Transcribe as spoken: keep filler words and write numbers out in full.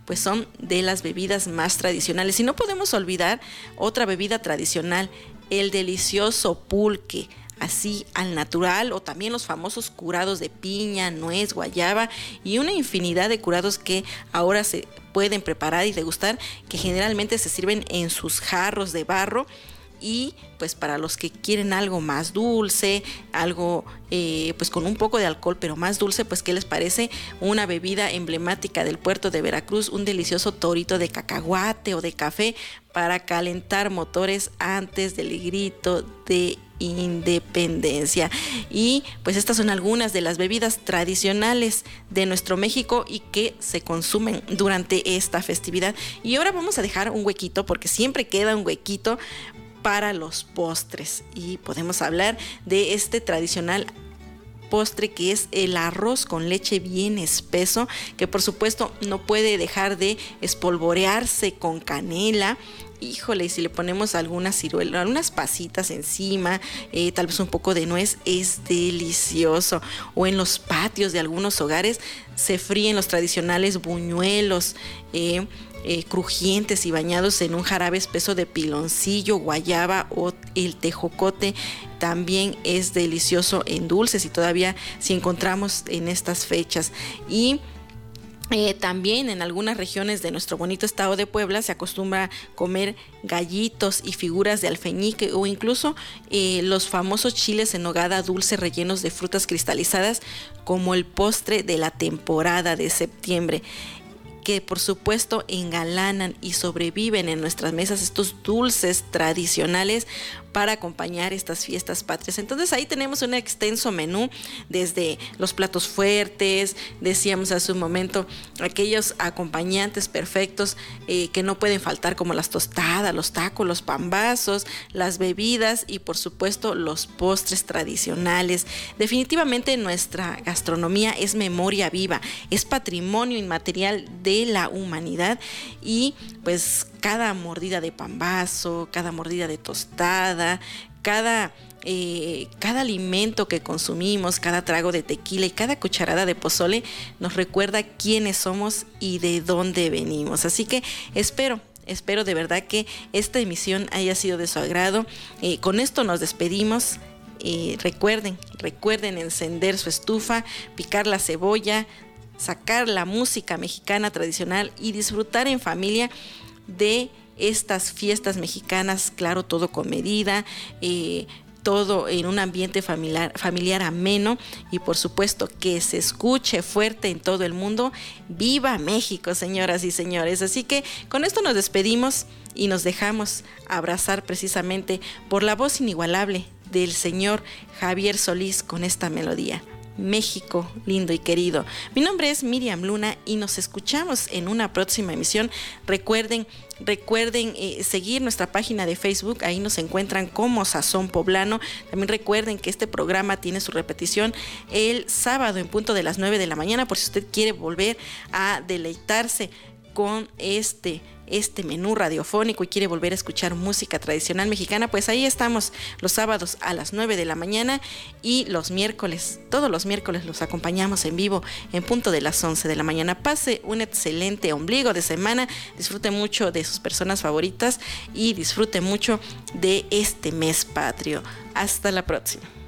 pues son de las bebidas más tradicionales. Y no podemos olvidar otra bebida tradicional, el delicioso pulque, así al natural, o también los famosos curados de piña, nuez, guayaba y una infinidad de curados que ahora se pueden preparar y degustar, que generalmente se sirven en sus jarros de barro. Y pues para los que quieren algo más dulce, algo eh, pues con un poco de alcohol pero más dulce, pues ¿qué les parece? Una bebida emblemática del puerto de Veracruz, un delicioso torito de cacahuate o de café para calentar motores antes del grito de independencia. Y pues estas son algunas de las bebidas tradicionales de nuestro México y que se consumen durante esta festividad. Y ahora vamos a dejar un huequito, porque siempre queda un huequito para los postres, y podemos hablar de este tradicional postre que es el arroz con leche bien espeso, que por supuesto no puede dejar de espolvorearse con canela. Híjole, y si le ponemos algunas ciruelas, algunas pasitas encima, eh, tal vez un poco de nuez, es delicioso. O en los patios de algunos hogares se fríen los tradicionales buñuelos, eh, Eh, crujientes y bañados en un jarabe espeso de piloncillo, guayaba o el tejocote. También es delicioso en dulces y todavía si encontramos en estas fechas. Y Eh, también en algunas regiones de nuestro bonito estado de Puebla se acostumbra comer gallitos y figuras de alfeñique, o incluso eh, los famosos chiles en nogada dulce rellenos de frutas cristalizadas, como el postre de la temporada de septiembre, que por supuesto engalanan y sobreviven en nuestras mesas estos dulces tradicionales para acompañar estas fiestas patrias. Entonces ahí tenemos un extenso menú, desde los platos fuertes, decíamos hace un momento, aquellos acompañantes perfectos eh, que no pueden faltar, como las tostadas, los tacos, los pambazos, las bebidas y por supuesto los postres tradicionales. Definitivamente nuestra gastronomía es memoria viva, es patrimonio inmaterial de la humanidad, y pues cada mordida de pambazo, cada mordida de tostada, cada, eh, cada alimento que consumimos, cada trago de tequila y cada cucharada de pozole nos recuerda quiénes somos y de dónde venimos. Así que espero Espero de verdad que esta emisión haya sido de su agrado. Eh, con esto nos despedimos. Eh, recuerden, recuerden encender su estufa, picar la cebolla, sacar la música mexicana tradicional y disfrutar en familia de estas fiestas mexicanas. Claro, todo con medida, eh, todo en un ambiente familiar, familiar ameno, y por supuesto que se escuche fuerte en todo el mundo. ¡Viva México, señoras y señores! Así que con esto nos despedimos y nos dejamos abrazar precisamente por la voz inigualable del señor Javier Solís con esta melodía. México lindo y querido. Mi nombre es Miriam Luna y nos escuchamos en una próxima emisión. Recuerden, recuerden eh, seguir nuestra página de Facebook, ahí nos encuentran como Sazón Poblano. También recuerden que este programa tiene su repetición el sábado en punto de las nueve de la mañana, por si usted quiere volver a deleitarse con este este menú radiofónico y quiere volver a escuchar música tradicional mexicana. Pues ahí estamos los sábados a las nueve de la mañana, y los miércoles, todos los miércoles los acompañamos en vivo en punto de las once de la mañana. Pase un excelente ombligo de semana, disfrute mucho de sus personas favoritas y disfrute mucho de este mes patrio. Hasta la próxima.